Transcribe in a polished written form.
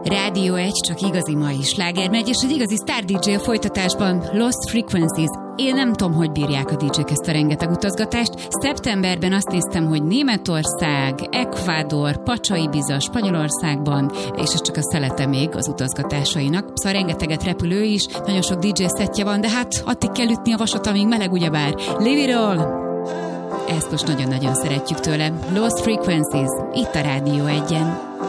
Rádió 1, csak igazi mai sláger megy, és egy igazi Star DJ a folytatásban, Lost Frequencies. Én nem tudom, hogy bírják a DJ-k ezt a rengeteg utazgatást. Szeptemberben azt néztem, hogy Németország, Ecuador, Pacsa-Ibiza, Spanyolországban, és ez csak a szelete még az utazgatásainak. Szóval rengeteget repülő is, nagyon sok DJ szettje van, de hát addig kell ütni a vasat, amíg meleg, ugyebár. Leave it all! Ezt most nagyon-nagyon szeretjük tőle. Lost Frequencies, itt a Rádió 1-en.